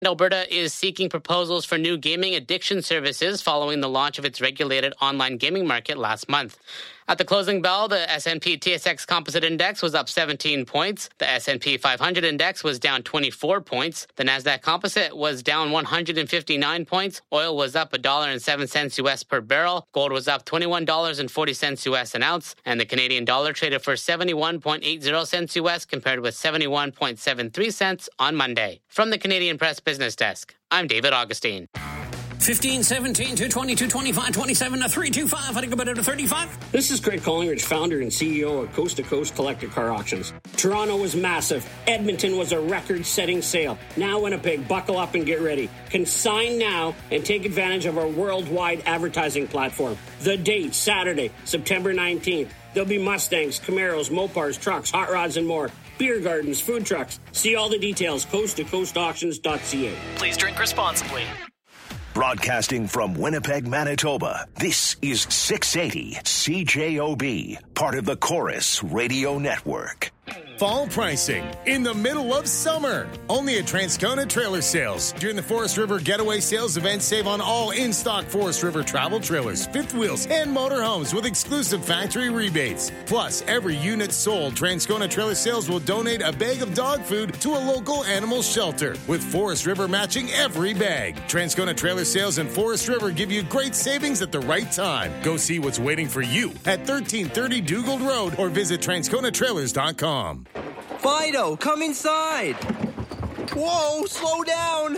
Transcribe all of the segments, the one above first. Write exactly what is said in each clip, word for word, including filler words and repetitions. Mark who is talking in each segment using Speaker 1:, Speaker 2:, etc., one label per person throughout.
Speaker 1: Alberta is seeking proposals for new gaming addiction services following the launch of its regulated online gaming market last month. At the closing bell, the S and P T S X Composite Index was up seventeen points. The S and P five hundred Index was down twenty-four points. The Nasdaq Composite was down one hundred fifty-nine points. Oil was up one dollar and seven cents U S per barrel. Gold was up twenty-one dollars and forty cents U S an ounce. And the Canadian dollar traded for seventy-one point eight zero cents U S compared with seventy-one point seven three cents on Monday. From the Canadian Press Business Desk, I'm David Augustine.
Speaker 2: fifteen, seventeen, two twenty, two twenty-five, twenty-seven, three twenty-five. I think about it to thirty-five.
Speaker 3: This is Craig Collingridge, founder and C E O of Coast to Coast Collector Car Auctions. Toronto was massive. Edmonton was a record-setting sale. Now Winnipeg, buckle up and get ready. Consign now and take advantage of our worldwide advertising platform. The date, Saturday, September nineteenth. There'll be Mustangs, Camaros, Mopars, trucks, hot rods, and more. Beer gardens, food trucks. See all the details, coast to coast auctions dot c a.
Speaker 4: Please drink responsibly.
Speaker 5: Broadcasting from Winnipeg, Manitoba, this is six eighty C J O B, part of the Chorus Radio Network.
Speaker 6: Fall pricing in the middle of summer. Only at Transcona Trailer Sales. During the Forest River Getaway Sales event, save on all in-stock Forest River travel trailers, fifth wheels, and motorhomes with exclusive factory rebates. Plus, every unit sold, Transcona Trailer Sales will donate a bag of dog food to a local animal shelter, with Forest River matching every bag. Transcona Trailer Sales and Forest River give you great savings at the right time. Go see what's waiting for you at thirteen thirty Dugald Road or visit transcona trailers dot com.
Speaker 7: Fido, come inside. Whoa, slow down.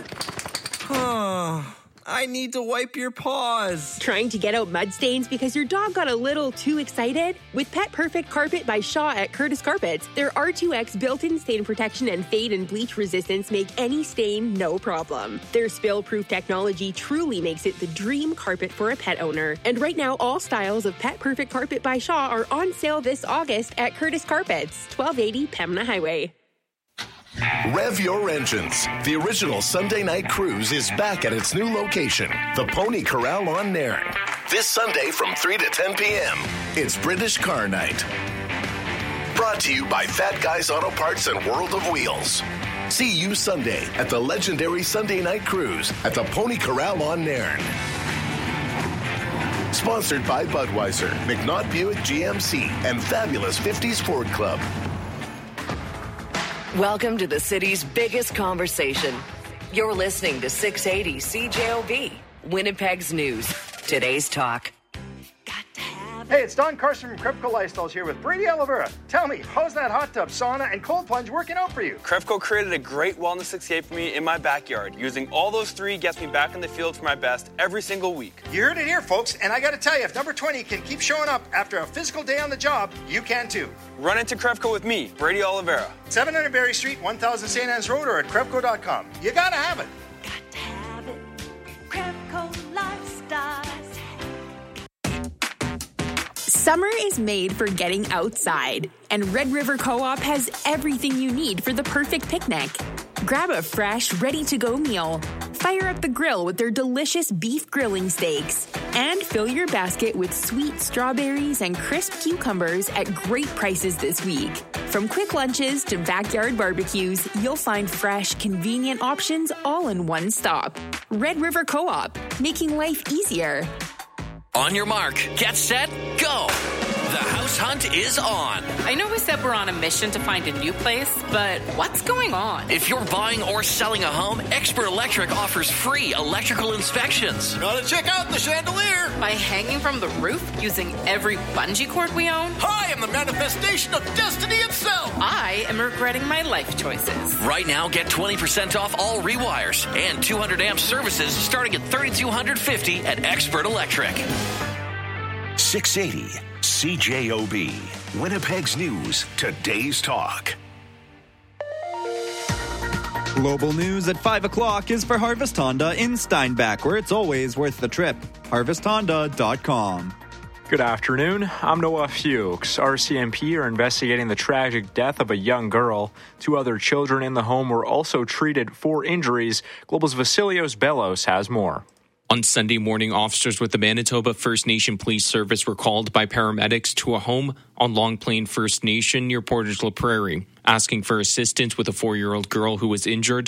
Speaker 7: I need to wipe your paws.
Speaker 8: Trying to get out mud stains because your dog got a little too excited? With Pet Perfect Carpet by Shaw at Curtis Carpets, their R two X built-in stain protection and fade and bleach resistance make any stain no problem. Their spill-proof technology truly makes it the dream carpet for a pet owner. And right now, all styles of Pet Perfect Carpet by Shaw are on sale this August at Curtis Carpets, twelve eighty Pembina Highway.
Speaker 5: Rev your engines. The original Sunday night cruise is back at its new location, the Pony Corral on Nairn. This Sunday from three to ten p.m. It's British Car Night. Brought to you by Fat Guys Auto Parts and World of Wheels. See you Sunday at the legendary Sunday night cruise at the Pony Corral on Nairn. Sponsored by Budweiser, McNaught Buick G M C, and Fabulous fifties Ford Club.
Speaker 9: Welcome to the city's biggest conversation. You're listening to six eighty C J O B, Winnipeg's news. Today's talk.
Speaker 10: Hey, it's Don Carson from Krepco Lifestyles here with Brady Oliveira. Tell me, how's that hot tub, sauna, and cold plunge working out for you?
Speaker 11: Krepco created a great wellness sixty-eight for me in my backyard. Using all those three gets me back in the field for my best every single week.
Speaker 10: You heard it here, folks, and I gotta tell you, if number twenty can keep showing up after a physical day on the job, you can too.
Speaker 11: Run into Krepco with me, Brady Oliveira.
Speaker 10: seven hundred Berry Street, one thousand Saint Anne's Road, or at Krepco dot com. You gotta have it.
Speaker 12: Got to have it. Krepco Lifestyles.
Speaker 8: Summer is made for getting outside, and Red River Co-op has everything you need for the perfect picnic. Grab a fresh, ready-to-go meal, fire up the grill with their delicious beef grilling steaks, and fill your basket with sweet strawberries and crisp cucumbers at great prices this week. From quick lunches to backyard barbecues, you'll find fresh, convenient options all in one stop. Red River Co-op, making life easier.
Speaker 4: On your mark, get set, go! The house hunt is on.
Speaker 13: I know we said we're on a mission to find a new place, but what's going on?
Speaker 4: If you're buying or selling a home, Expert Electric offers free electrical inspections.
Speaker 14: Gotta check out the chandelier.
Speaker 13: By hanging from the roof using every bungee cord we own?
Speaker 14: I am the manifestation of destiny itself.
Speaker 13: I am regretting my life choices.
Speaker 4: Right now, get twenty percent off all rewires and two hundred amp services starting at three thousand two hundred fifty dollars at Expert Electric.
Speaker 5: six eighty C J O B, Winnipeg's news, today's talk.
Speaker 15: Global news at five o'clock is for Harvest Honda in Steinbach, where it's always worth the trip. harvest honda dot com.
Speaker 16: Good afternoon. I'm Noah Fuchs. R C M P are investigating the tragic death of a young girl. Two other children in the home were also treated for injuries. Global's Vasilios Bellos has more.
Speaker 17: On Sunday morning, officers with the Manitoba First Nation Police Service were called by paramedics to a home on Long Plain First Nation near Portage La Prairie, asking for assistance with a four-year-old girl who was injured.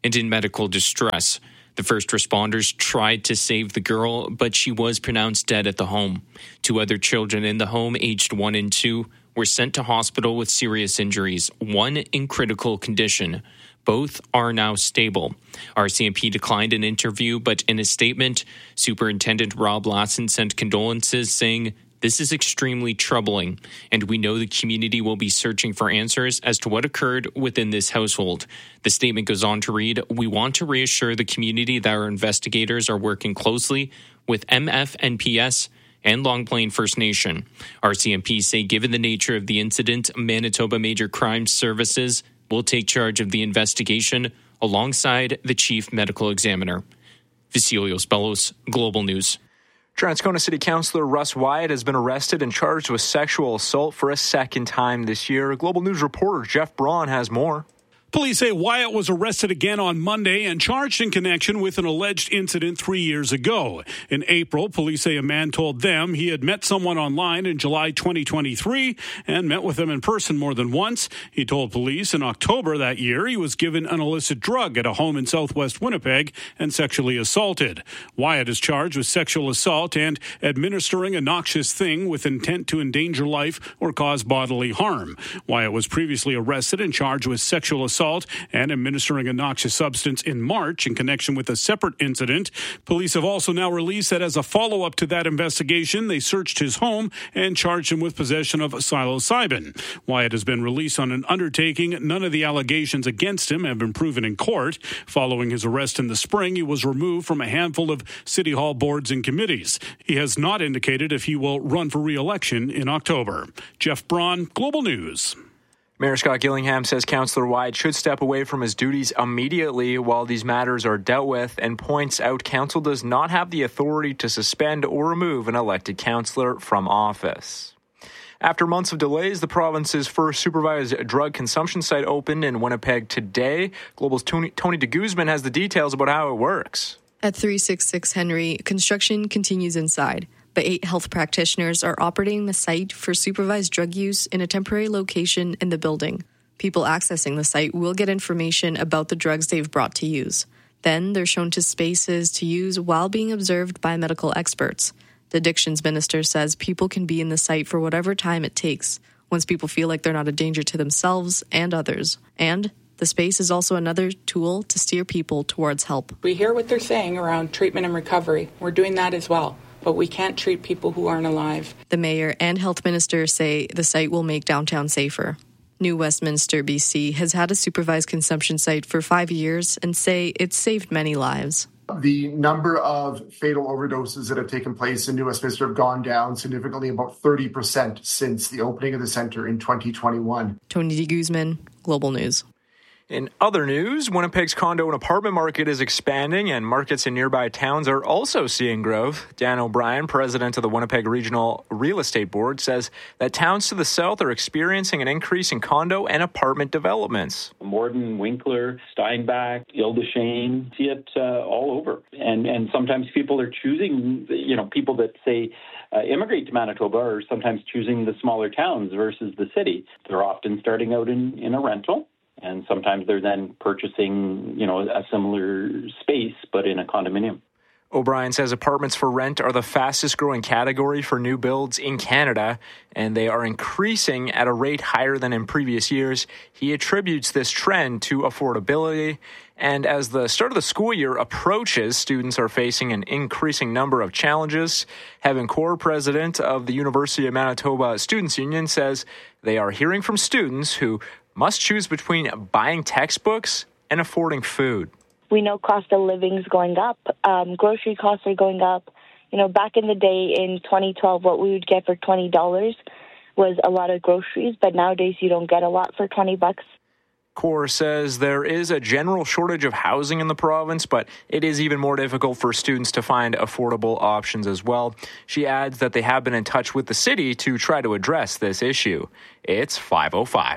Speaker 17: and in medical distress. The first responders tried to save the girl, but she was pronounced dead at the home. Two other children in the home, aged one and two, were sent to hospital with serious injuries, one in critical condition. Both are now stable. R C M P declined an interview, but in a statement, Superintendent Rob Lasson sent condolences, saying, "This is extremely troubling, and we know the community will be searching for answers as to what occurred within this household." The statement goes on to read, "We want to reassure the community that our investigators are working closely with M F N P S and Long Plain First Nation." R C M P say given the nature of the incident, Manitoba Major Crimes Services will take charge of the investigation alongside the Chief Medical Examiner. Vasilios Bellos, Global News.
Speaker 16: Transcona City Councillor Russ Wyatt has been arrested and charged with sexual assault for a second time this year. Global News reporter Jeff Braun has more.
Speaker 18: Police say Wyatt was arrested again on Monday and charged in connection with an alleged incident three years ago. In April, police say a man told them he had met someone online in July twenty twenty-three and met with them in person more than once. He told police in October that year he was given an illicit drug at a home in southwest Winnipeg and sexually assaulted. Wyatt is charged with sexual assault and administering a noxious thing with intent to endanger life or cause bodily harm. Wyatt was previously arrested and charged with sexual assault and administering a noxious substance in March in connection with a separate incident. Police have also now released that as a follow-up to that investigation, they searched his home and charged him with possession of psilocybin. Wyatt has been released on an undertaking. None of the allegations against him have been proven in court. Following his arrest in the spring, he was removed from a handful of City Hall boards and committees. He has not indicated if he will run for re-election in October. Jeff Braun, Global News.
Speaker 16: Mayor Scott Gillingham says Councillor Wyatt should step away from his duties immediately while these matters are dealt with, and points out council does not have the authority to suspend or remove an elected councillor from office. After months of delays, the province's first supervised drug consumption site opened in Winnipeg today. Global's Tony, Tony de Guzman has the details about how it works.
Speaker 19: At three sixty-six Henry, construction continues inside, but eight health practitioners are operating the site for supervised drug use in a temporary location in the building. People accessing the site will get information about the drugs they've brought to use. Then they're shown to spaces to use while being observed by medical experts. The addictions minister says people can be in the site for whatever time it takes, once people feel like they're not a danger to themselves and others. And the space is also another tool to steer people towards help.
Speaker 20: We hear what they're saying around treatment and recovery. We're doing that as well. But we can't treat people who aren't alive.
Speaker 19: The mayor and health minister say the site will make downtown safer. New Westminster, B C, has had a supervised consumption site for five years and say it's saved many lives.
Speaker 21: The number of fatal overdoses that have taken place in New Westminster have gone down significantly, about thirty percent since the opening of the centre in twenty twenty-one.
Speaker 19: Tony de Guzman, Global News.
Speaker 16: In other news, Winnipeg's condo and apartment market is expanding, and markets in nearby towns are also seeing growth. Dan O'Brien, president of the Winnipeg Regional Real Estate Board, says that towns to the south are experiencing an increase in condo and apartment developments.
Speaker 22: Morden, Winkler, Steinbach, Ile-des-Chênes, see it uh, all over. And and sometimes people are choosing, you know, people that say uh, immigrate to Manitoba are sometimes choosing the smaller towns versus the city. They're often starting out in, in a rental. And sometimes they're then purchasing, you know, a similar space, but in a condominium.
Speaker 16: O'Brien says apartments for rent are the fastest growing category for new builds in Canada, and they are increasing at a rate higher than in previous years. He attributes this trend to affordability. And as the start of the school year approaches, students are facing an increasing number of challenges. Heaven Kaur, president of the University of Manitoba Students' Union, says they are hearing from students who must choose between buying textbooks and affording food.
Speaker 23: We know cost of living is going up. Um, grocery costs are going up. You know, back in the day in twenty twelve, what we would get for twenty dollars was a lot of groceries, but nowadays you don't get a lot for twenty bucks.
Speaker 16: Kaur says there is a general shortage of housing in the province, but it is even more difficult for students to find affordable options as well. She adds that they have been in touch with the city to try to address this issue. It's five oh five.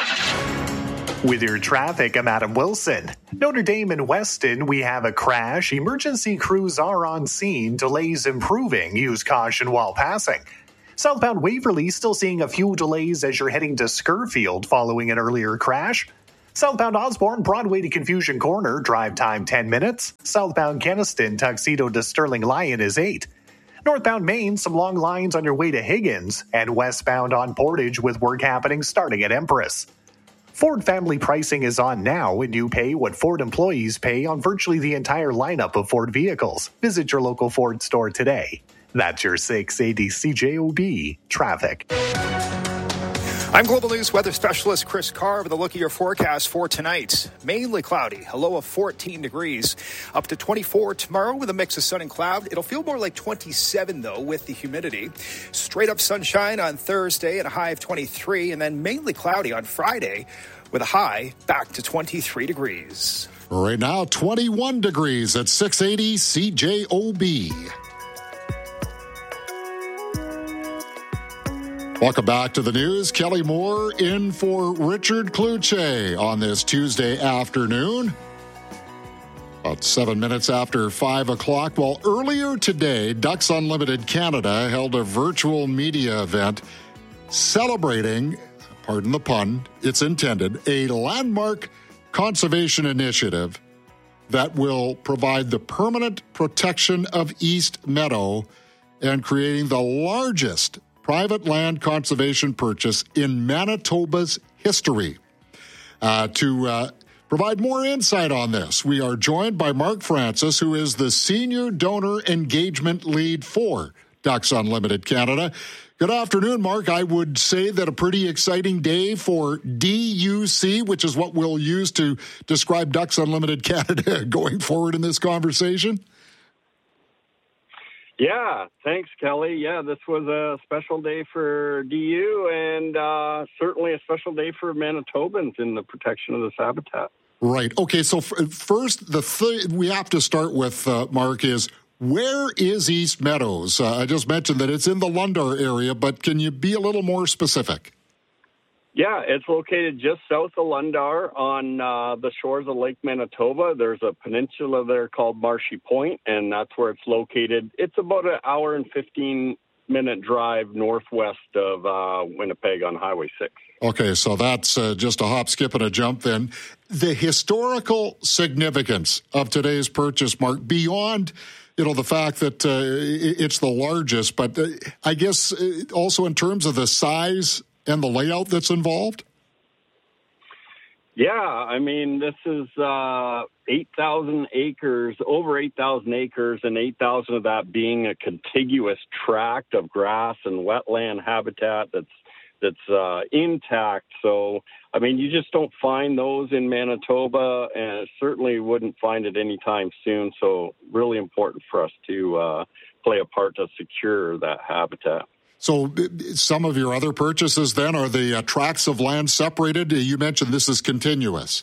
Speaker 24: With your traffic, I'm Adam Wilson. Notre Dame and Weston, we have a crash. Emergency crews are on scene. Delays improving. Use caution while passing. Southbound Waverly still seeing a few delays as you're heading to Scurfield following an earlier crash. Southbound Osborne, Broadway to Confusion Corner, drive time ten minutes. Southbound Kenaston, Tuxedo to Sterling Lyon is eight. Northbound Maine, some long lines on your way to Higgins. And westbound on Portage with work happening starting at Empress. Ford family pricing is on now, and you pay what Ford employees pay on virtually the entire lineup of Ford vehicles. Visit your local Ford store today. That's your six eighty C J O B traffic.
Speaker 1: I'm Global News weather specialist Chris Carr with a look at your forecast for tonight. Mainly cloudy, a low of fourteen degrees, up to twenty-four tomorrow with a mix of sun and cloud. It'll feel more like twenty-seven, though, with the humidity. Straight up sunshine on Thursday and a high of twenty-three, and then mainly cloudy on Friday with a high back to twenty-three degrees.
Speaker 2: Right now, twenty-one degrees at six eighty C J O B. Welcome back to the news. Kelly Moore in for Richard Kluche on this Tuesday afternoon. About seven minutes after five o'clock. Well, earlier today, Ducks Unlimited Canada held a virtual media event celebrating, pardon the pun, it's intended, a landmark conservation initiative that will provide the permanent protection of East Meadow and creating the largest private land conservation purchase in Manitoba's history. Uh, to uh, provide more insight on this, we are joined by Mark Francis, who is the Senior Donor Engagement Lead for Ducks Unlimited Canada. Good afternoon, Mark. I would say that a pretty exciting day for D U C, which is what we'll use to describe Ducks Unlimited Canada going forward in this conversation.
Speaker 3: Yeah, thanks, Kelly. Yeah, this was a special day for D U and uh, certainly a special day for Manitobans in the protection of this habitat.
Speaker 2: Right. Okay, so f- first, the th- we have to start with, uh, Mark, is where is East Meadows? Uh, I just mentioned that it's in the Lundar area, but can you be a little more specific?
Speaker 3: Yeah, it's located just south of Lundar on uh, the shores of Lake Manitoba. There's a peninsula there called Marshy Point, and that's where it's located. It's about an hour and fifteen minute drive northwest of uh, Winnipeg on Highway six.
Speaker 2: Okay, so that's uh, just a hop, skip, and a jump then. The historical significance of today's purchase, Mark, beyond, you know, the fact that uh, it's the largest, but uh, I guess uh, also in terms of the size and the layout that's involved?
Speaker 3: Yeah, I mean, this is uh, eight thousand acres, over eight thousand acres, and eight thousand of that being a contiguous tract of grass and wetland habitat that's that's uh, intact. So, I mean, you just don't find those in Manitoba, and certainly wouldn't find it anytime soon. So, really important for us to uh, play a part to secure that habitat.
Speaker 2: So some of your other purchases then are the uh, tracts of land separated. You mentioned this is continuous.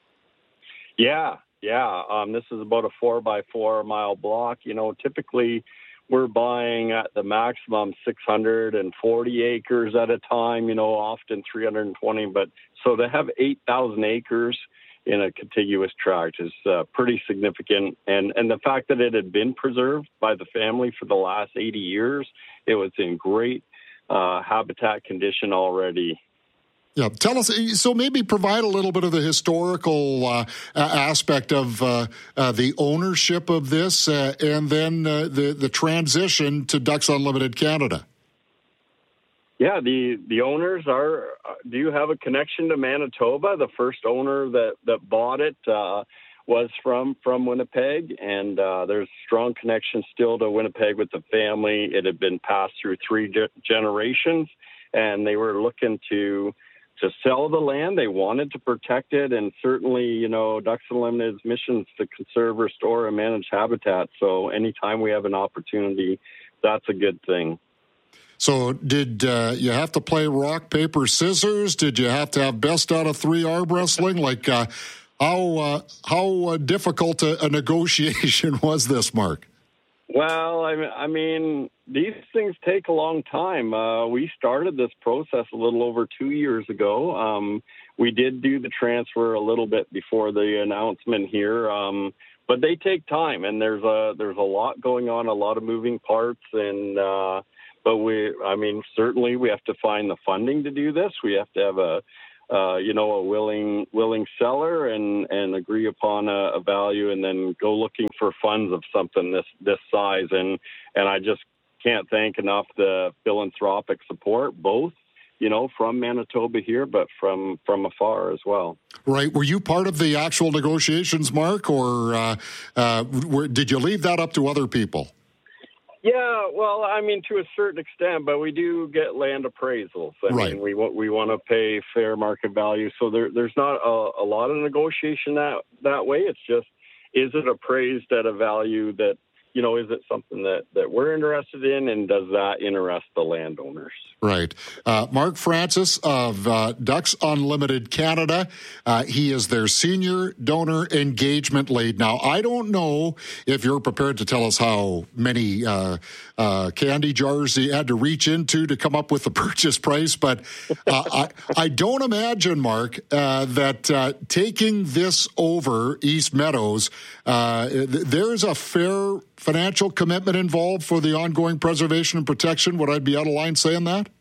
Speaker 3: Yeah, yeah. Um, this is about a four by four mile block. You know, typically we're buying at the maximum six hundred forty acres at a time, you know, often three hundred twenty. But so to have eight thousand acres in a contiguous tract is uh, pretty significant. And, and the fact that it had been preserved by the family for the last eighty years, it was in great uh, habitat condition already.
Speaker 2: Yeah, tell us, so maybe provide a little bit of the historical uh, aspect of uh, uh, the ownership of this uh, and then uh, the, the transition to Ducks Unlimited Canada.
Speaker 3: Yeah, the, the owners are, do have a connection to Manitoba. The first owner that, that bought it uh, was from, from Winnipeg, and uh, there's strong connection still to Winnipeg with the family. It had been passed through three ge- generations, and they were looking to to sell the land. They wanted to protect it, and certainly, you know, Ducks Unlimited's mission is to conserve, restore, and manage habitat. So anytime we have an opportunity, that's a good thing.
Speaker 2: So did uh, you have to play rock, paper, scissors? Did you have to have best out of three arm wrestling? Like, uh, how uh, how uh, difficult a, a negotiation was this, Mark?
Speaker 3: Well, I mean, I mean, these things take a long time. Uh, we started this process a little over two years ago. Um, we did do the transfer a little bit before the announcement here, um, but they take time, and there's a there's a lot going on, a lot of moving parts, and uh, but we, I mean, certainly we have to find the funding to do this. We have to have a uh, you know, a willing willing seller and, and agree upon a, a value, and then go looking for funds of something this this size. And and I just can't thank enough the philanthropic support, both, you know, from Manitoba here, but from from afar as well.
Speaker 2: Right. Were you part of the actual negotiations, Mark, or uh, uh, were, did you leave that up to other people?
Speaker 3: Yeah, well, I mean, to a certain extent, but we do get land appraisals. I
Speaker 2: right.
Speaker 3: mean, we want we want to pay fair market value, so there, there's not a, a lot of negotiation that that way. It's just, is it appraised at a value that, you know, is it something that, that we're interested in, and does that interest the landowners?
Speaker 2: Right. Uh, Mark Francis of uh, Ducks Unlimited Canada. Uh, he is their senior donor engagement lead. Now, I don't know if you're prepared to tell us how many uh, uh, candy jars he had to reach into to come up with the purchase price, but uh, I, I don't imagine, Mark, uh, that uh, taking this over East Meadows, uh, th- there's a fair financial commitment involved for the ongoing preservation and protection. Would I be out of line saying that?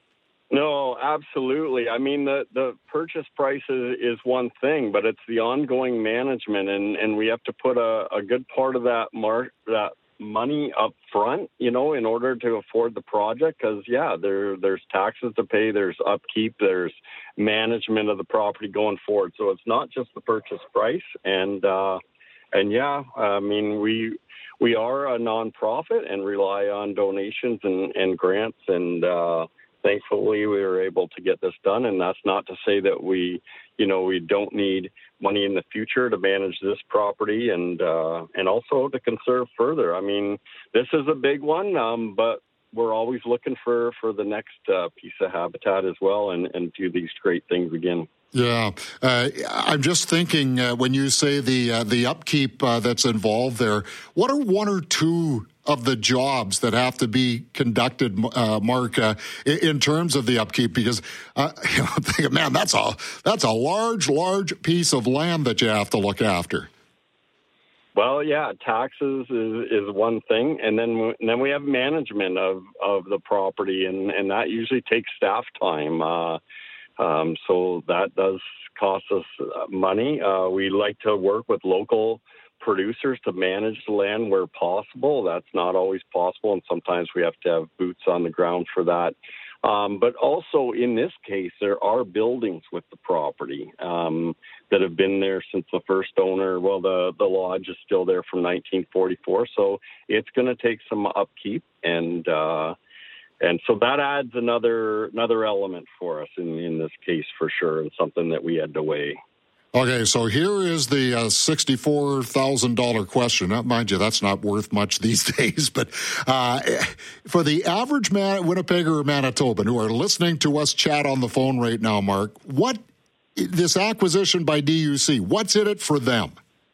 Speaker 3: No, absolutely. I mean, the, the purchase price is, is one thing, but it's the ongoing management, and, and we have to put a, a good part of that mar- that money up front, you know, in order to afford the project. Because, yeah, there there's taxes to pay, there's upkeep, there's management of the property going forward. So it's not just the purchase price. And, uh, and yeah, I mean, we... We are a nonprofit and rely on donations and, and grants, and uh, thankfully we were able to get this done. And that's not to say that we, you know, we don't need money in the future to manage this property and uh, and also to conserve further. I mean, this is a big one, um, but we're always looking for, for the next uh, piece of habitat as well, and, and do these great things again.
Speaker 2: Yeah, uh, I'm just thinking uh, when you say the uh, the upkeep uh, that's involved there, what are one or two of the jobs that have to be conducted, uh, Mark, uh, in terms of the upkeep? Because uh, you know, I'm thinking, man, that's a that's a large, large piece of land that you have to look after.
Speaker 3: Well, yeah, taxes is, is one thing, and then and then we have management of, of the property, and, and that usually takes staff time. Uh, Um, so that does cost us money. Uh, we like to work with local producers to manage the land where possible. That's not always possible, and sometimes we have to have boots on the ground for that. Um, but also in this case, there are buildings with the property um, that have been there since the first owner. Well, the, the lodge is still there from nineteen forty-four, so it's going to take some upkeep, and uh And so that adds another another element for us in, in this case, for sure, and something that we had to weigh.
Speaker 2: Okay, so here is the uh, sixty-four thousand dollars question. Now, mind you, that's not worth much these days, but uh, for the average man, Winnipegger or Manitoban who are listening to us chat on the phone right now, Mark, what this acquisition by D U C, what's in it for them?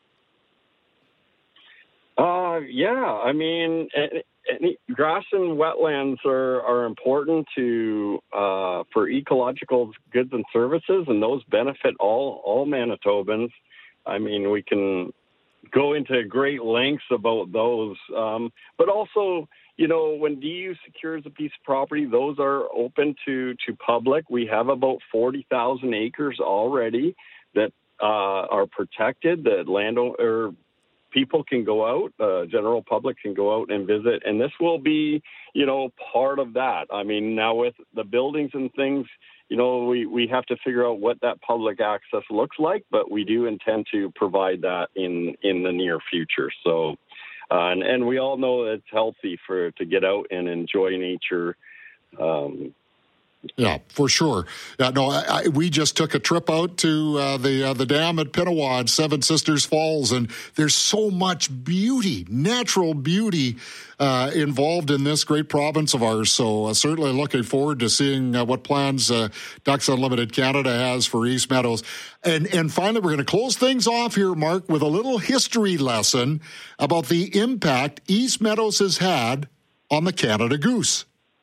Speaker 3: Uh, yeah, I mean... It, Grass and wetlands are, are important to uh, for ecological goods and services, and those benefit all all Manitobans. I mean, we can go into great lengths about those, um, but also, you know, when D U secures a piece of property, those are open to to public. We have about forty thousand acres already that uh, are protected. That landowner people can go out, the uh, general public can go out and visit, and this will be, you know, part of that. I mean, now with the buildings and things, you know, we, we have to figure out what that public access looks like, but we do intend to provide that in, in the near future. So, uh, and, and we all know it's healthy for to get out and enjoy nature. Um,
Speaker 2: Yeah, for sure. Yeah, no, I, I, we just took a trip out to uh, the uh, the dam at Pinnawad, Seven Sisters Falls, and there's so much beauty, natural beauty uh, involved in this great province of ours. So uh, certainly looking forward to seeing uh, what plans uh, Ducks Unlimited Canada has for East Meadows. And and finally, we're going to close things off here, Mark, with a little history lesson about the impact East Meadows has had on the Canada goose.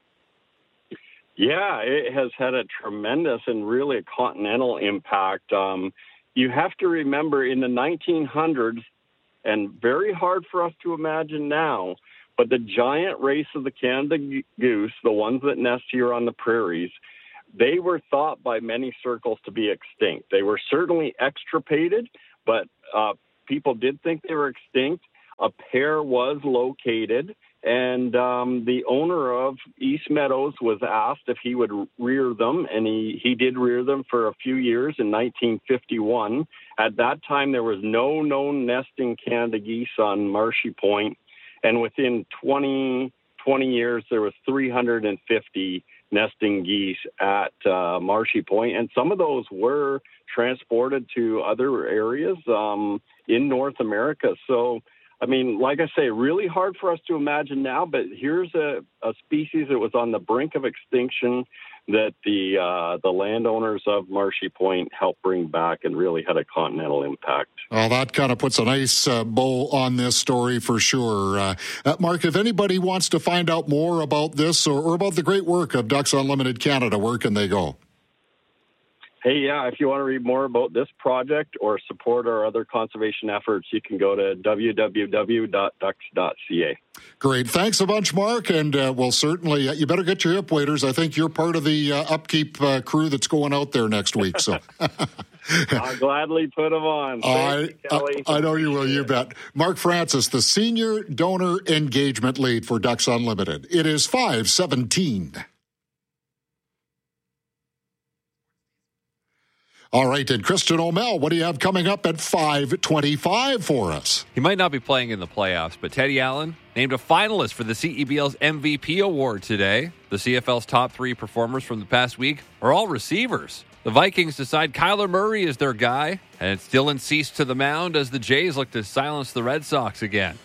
Speaker 3: Yeah, it has had a tremendous and really a continental impact. Um, you have to remember in the nineteen hundreds, and very hard for us to imagine now, but the giant race of the Canada goose, the ones that nest here on the prairies, they were thought by many circles to be extinct. They were certainly extirpated, but uh, people did think they were extinct. A pair was located, and um, the owner of East Meadows was asked if he would rear them, and he, he did rear them for a few years in nineteen fifty-one. At that time, there was no known nesting Canada geese on Marshy Point, and within twenty, twenty years, there was three hundred fifty nesting geese at uh, Marshy Point, and some of those were transported to other areas um, in North America. So, I mean, like I say, really hard for us to imagine now, but here's a, a species that was on the brink of extinction that the uh, the landowners of Marshy Point helped bring back and really had a continental impact.
Speaker 2: Well, that kind of puts a nice uh, bow on this story for sure. Uh, uh, Mark, if anybody wants to find out more about this or, or about the great work of Ducks Unlimited Canada, where can they go?
Speaker 3: Hey, yeah, if you want to read more about this project or support our other conservation efforts, you can go to w w w dot ducks dot c a.
Speaker 2: Great. Thanks a bunch, Mark. And uh, we'll certainly, uh, you better get your hip waders. I think you're part of the uh, upkeep uh, crew that's going out there next week. So
Speaker 3: I'll gladly put them on.
Speaker 2: I,
Speaker 3: you, Kelly.
Speaker 2: I, I know you will, you bet. Mark Francis, the Senior Donor Engagement Lead for Ducks Unlimited. It is five seventeen. All right, and Christian O'Mell, what do you have coming up at five twenty-five for us?
Speaker 6: He might not be playing in the playoffs, but Teddy Allen named a finalist for the C E B L's M V P award today. The C F L's top three performers from the past week are all receivers. The Vikings decide Kyler Murray is their guy, and it's Dylan Cease to the mound as the Jays look to silence the Red Sox again.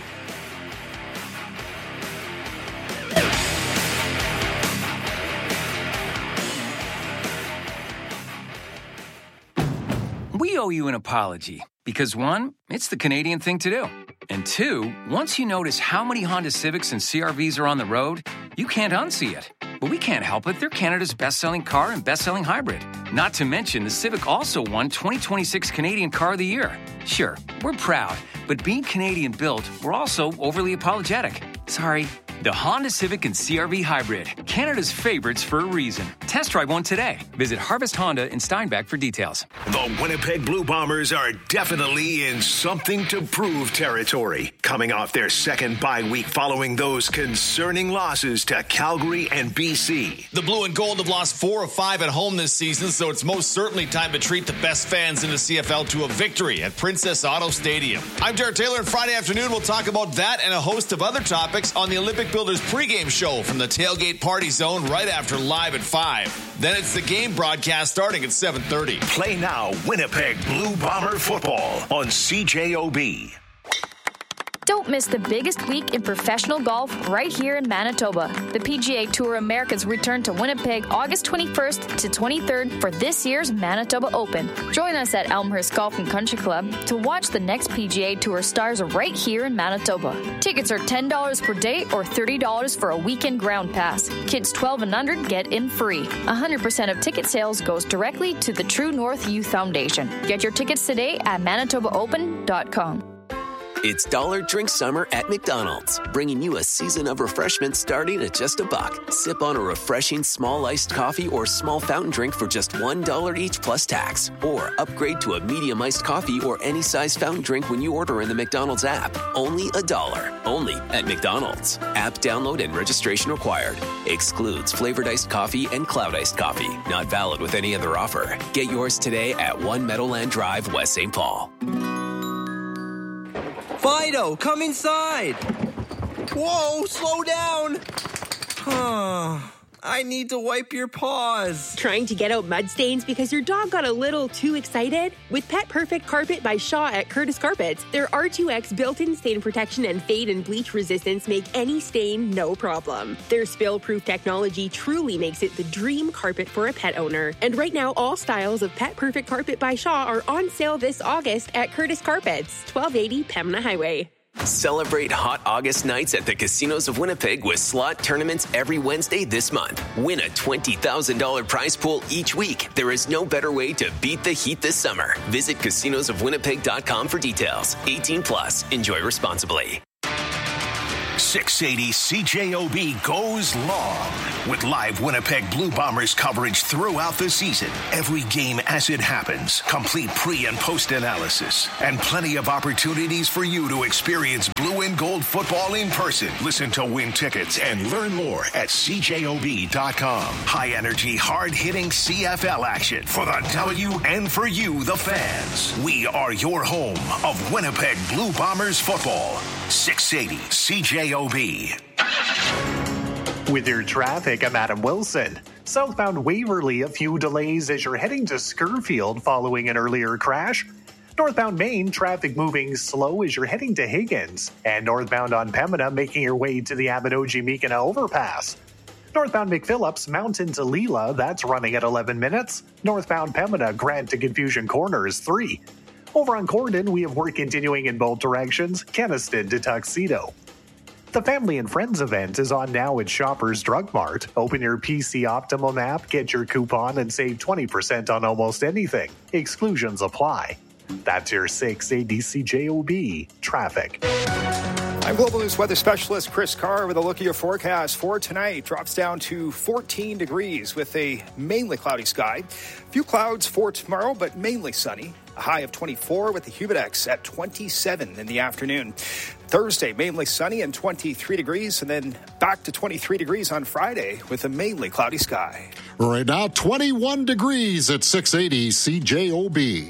Speaker 7: We owe you an apology because, one, it's the Canadian thing to do. And two, once you notice how many Honda Civics and C R Vs are on the road, you can't unsee it. But we can't help it. They're Canada's best-selling car and best-selling hybrid. Not to mention, the Civic also won twenty twenty-six Canadian Car of the Year. Sure, we're proud, but being Canadian-built, we're also overly apologetic. Sorry. The Honda Civic and C R V Hybrid, Canada's favorites for a reason. Test drive one today. Visit Harvest Honda in Steinbach for details.
Speaker 9: The Winnipeg Blue Bombers are definitely in something to prove territory, coming off their second bye week following those concerning losses to Calgary and B C.
Speaker 11: The Blue and Gold have lost four of five at home this season, so it's most certainly time to treat the best fans in the C F L to a victory at Princess Auto Stadium. I'm Jared Taylor, and Friday afternoon we'll talk about that and a host of other topics on the Olympic Builders pregame show from the Tailgate Party Zone right after Live at five. Then it's the game broadcast starting at seven thirty.
Speaker 9: Play now Winnipeg Blue Bomber football on C J O B.
Speaker 25: Don't miss the biggest week in professional golf right here in Manitoba. The P G A Tour Americas return to Winnipeg August twenty-first to twenty-third for this year's Manitoba Open. Join us at Elmhurst Golf and Country Club to watch the next P G A Tour stars right here in Manitoba. Tickets are ten dollars per day or thirty dollars for a weekend ground pass. Kids twelve and under get in free. one hundred percent of ticket sales goes directly to the True North Youth Foundation. Get your tickets today at manitoba open dot com.
Speaker 26: It's Dollar Drink Summer at McDonald's, bringing you a season of refreshment starting at just a buck. Sip on a refreshing small iced coffee or small fountain drink for just one dollar each plus tax. Or upgrade to a medium iced coffee or any size fountain drink when you order in the McDonald's app. Only a dollar. Only at McDonald's. App download and registration required. Excludes flavored iced coffee and cloud iced coffee. Not valid with any other offer. Get yours today at One Meadowland Drive, West Saint Paul.
Speaker 27: Fido, come inside! Whoa, slow down! I need to wipe your paws.
Speaker 28: Trying to get out mud stains because your dog got a little too excited? With Pet Perfect Carpet by Shaw at Curtis Carpets, their R two X built-in stain protection and fade and bleach resistance make any stain no problem. Their spill-proof technology truly makes it the dream carpet for a pet owner. And right now, all styles of Pet Perfect Carpet by Shaw are on sale this August at Curtis Carpets, twelve eighty Pembina Highway.
Speaker 26: Celebrate hot August nights at the casinos of Winnipeg with slot tournaments every Wednesday this month. Win a twenty thousand dollars prize pool each week. There is no better way to beat the heat this summer. Visit casinos of winnipeg dot com for details. eighteen plus. Enjoy responsibly.
Speaker 9: six eighty C J O B goes long with live Winnipeg Blue Bombers coverage throughout the season. Every game as it happens, complete pre- and post-analysis, and plenty of opportunities for you to experience blue and gold football in person. Listen to win tickets and learn more at C J O B dot com. High-energy, hard-hitting C F L action for the W and for you, the fans. We are your home of Winnipeg Blue Bombers football. six eighty C J O B.
Speaker 24: With your traffic, I'm Adam Wilson. Southbound Waverly, a few delays as you're heading to Scurfield following an earlier crash. Northbound Maine, traffic moving slow as you're heading to Higgins. And northbound on Pembina, making your way to the Abinogi-Meekina overpass. Northbound McPhillips, Mountain to Leela, that's running at eleven minutes. Northbound Pembina, Grant to Confusion Corner is three. Over on Corden, we have work continuing in both directions, Keniston to Tuxedo. The Family and Friends event is on now at Shoppers Drug Mart. Open your P C Optimum app, get your coupon, and save twenty percent on almost anything. Exclusions apply. That's your six eighty C J O B traffic.
Speaker 1: I'm Global News weather specialist Chris Carr with a look at your forecast for tonight. Drops down to fourteen degrees with a mainly cloudy sky. A few clouds for tomorrow, but mainly sunny. A high of twenty-four with the Humidex at twenty-seven in the afternoon. Thursday, mainly sunny and twenty-three degrees, and then back to twenty-three degrees on Friday with a mainly cloudy sky.
Speaker 2: Right now, twenty-one degrees at six eighty C J O B.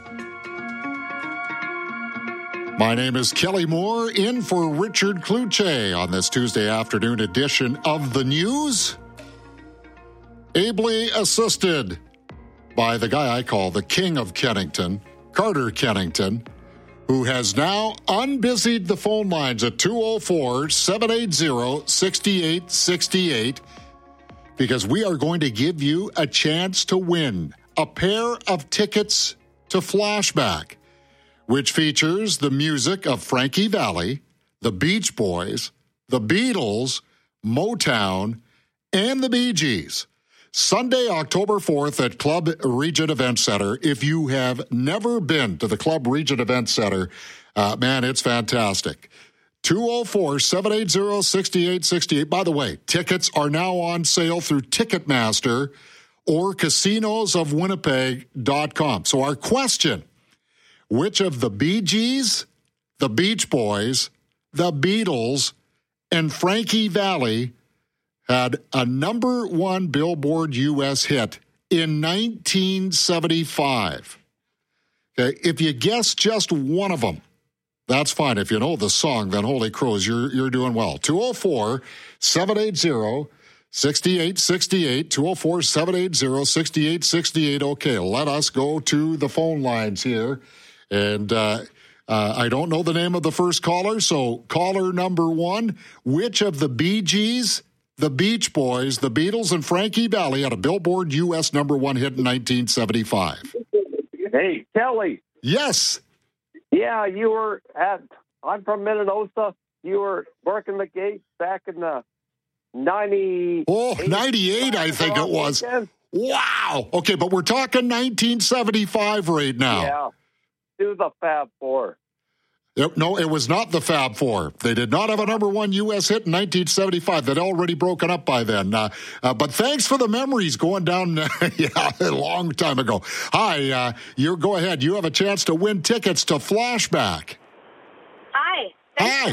Speaker 2: My name is Kelly Moore, in for Richard Kluche on this Tuesday afternoon edition of the news. Ably assisted by the guy I call the King of Kennington, Carter Kennington, who has now unbusied the phone lines at two oh four, seven eight zero, six eight six eight because we are going to give you a chance to win a pair of tickets to Flashback, which features the music of Frankie Valli, the Beach Boys, the Beatles, Motown, and the Bee Gees. Sunday, October fourth at Club Regent Event Center. If you have never been to the Club Regent Event Center, uh, man, it's fantastic. two oh four, seven eight zero, six eight six eight. By the way, tickets are now on sale through Ticketmaster or casinos of winnipeg dot com. So our question, which of the Bee Gees, the Beach Boys, the Beatles, and Frankie Valli had a number one Billboard U S hit in nineteen seventy-five? Okay, if you guess just one of them, that's fine. If you know the song, then holy crows, you're you're doing well. two oh four, seven eight zero, six eight six eight, two oh four, seven eight zero, six eight six eight. Okay, let us go to the phone lines here. And uh, uh, I don't know the name of the first caller, so caller number one, which of the Bee Gees, the Beach Boys, the Beatles, and Frankie Valli had a Billboard U S number one hit in nineteen seventy-five?
Speaker 4: Hey, Kelly.
Speaker 2: Yes.
Speaker 4: Yeah, you were at, I'm from Minnesota. You were working the gate back in the ninety.
Speaker 2: Oh, ninety-eight, I think it was. Weekend. Wow. Okay, but we're talking nineteen seventy-five right now.
Speaker 4: Yeah. Do the Fab Four.
Speaker 2: Yep, no, it was not the Fab Four. They did not have a number one U S hit in nineteen seventy-five. They'd already broken up by then. Uh, uh, but thanks for the memories going down uh, yeah, a long time ago. Hi, uh, you go ahead. You have a chance to win tickets to Flashback.
Speaker 5: Hi. Thank
Speaker 2: Hi.
Speaker 5: You.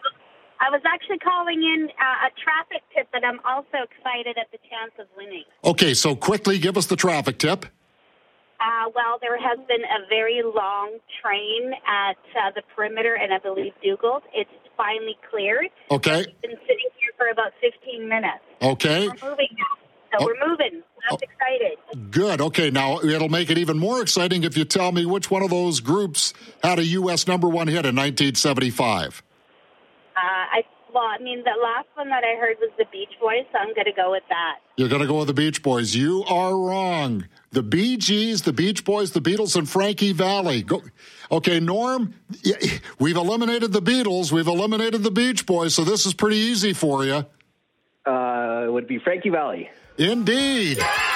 Speaker 5: I was actually calling in uh, a traffic tip, but I'm also excited at the chance of winning.
Speaker 2: Okay, so quickly give us the traffic tip.
Speaker 5: Uh, well, there has been a very long train at uh, the perimeter, and I believe Dugald. It's finally cleared.
Speaker 2: Okay.
Speaker 5: We've been sitting here for about fifteen minutes.
Speaker 2: Okay.
Speaker 5: We're moving now. So oh. we're moving. That's oh. excited.
Speaker 2: Good. Okay, now it'll make it even more exciting if you tell me which one of those groups had a U S number one hit in nineteen seventy-five.
Speaker 5: Uh, I Well, I mean, the last one that I heard was the Beach Boys, so I'm going to go with that.
Speaker 2: You're going to go with the Beach Boys. You are wrong. The Bee Gees, the Beach Boys, the Beatles, and Frankie Valli. Go. Okay, Norm, we've eliminated the Beatles. We've eliminated the Beach Boys, so this is pretty easy for you.
Speaker 8: Uh, it would be Frankie Valli.
Speaker 2: Indeed.